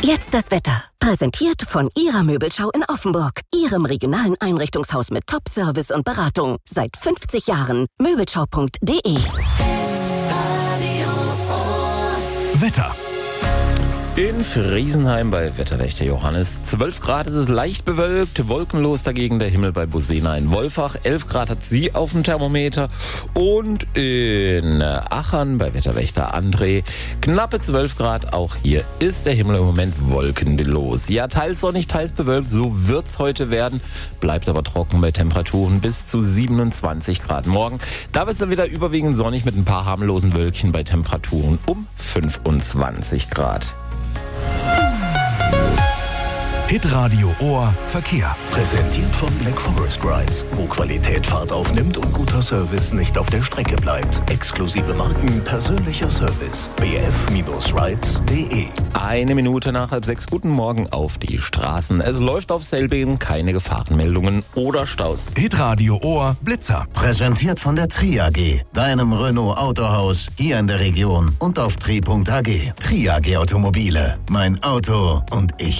Jetzt das Wetter. Präsentiert von Ihrer Möbelschau in Offenburg. Ihrem regionalen Einrichtungshaus mit Top-Service und Beratung. Seit 50 Jahren. Möbelschau.de. Wetter. In Friesenheim bei Wetterwächter Johannes. 12 Grad ist es leicht bewölkt, wolkenlos dagegen der Himmel bei Busena in Wolfach. 11 Grad hat sie auf dem Thermometer. Und in Achern bei Wetterwächter André knappe 12 Grad. Auch hier ist der Himmel im Moment wolkenlos. Ja, teils sonnig, teils bewölkt. So wird's heute werden. Bleibt aber trocken bei Temperaturen bis zu 27 Grad. Morgen, da wird's dann wieder überwiegend sonnig mit ein paar harmlosen Wölkchen bei Temperaturen um 25 Grad. Hitradio Ohr Verkehr. Präsentiert von Black Forest Rides, wo Qualität Fahrt aufnimmt und guter Service nicht auf der Strecke bleibt. Exklusive Marken, persönlicher Service. bf-rides.de. 1 Minute nach 5:30. Guten Morgen auf die Straßen. Es läuft auf selbigen keine Gefahrenmeldungen oder Staus. Hitradio Ohr Blitzer. Präsentiert von der Tri AG, deinem Renault Autohaus hier in der Region und auf tri.ag. Tri AG Automobile, mein Auto und ich.